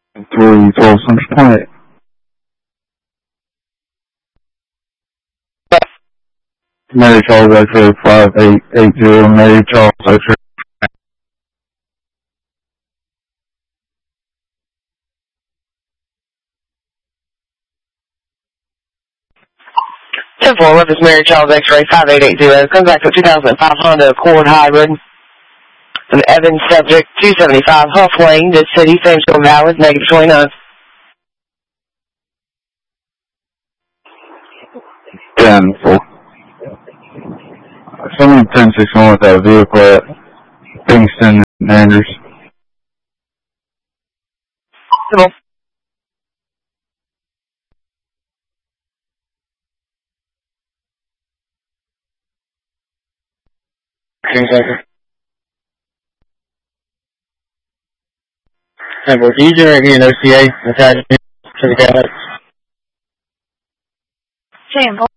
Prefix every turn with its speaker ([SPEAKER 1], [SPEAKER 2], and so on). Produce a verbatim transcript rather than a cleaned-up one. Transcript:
[SPEAKER 1] three, twelve, Central Point. Mary Charles X-ray five eight eight zero, Mary Charles X-ray.
[SPEAKER 2] ten four, Memphis Mary Charles X-ray five eight eight zero, comes back to a two thousand five Honda Accord Hybrid. An Evans subject, two seventy-five Huff Lane, Mid City, Samesville Valley, negative twenty-nine.
[SPEAKER 1] ten four. Someone ten six one with that vehicle at Kingston and Andrews.
[SPEAKER 2] Civil.
[SPEAKER 3] King Sector. ten four, can you generate me an O C A attachment to the gas?
[SPEAKER 4] Sample.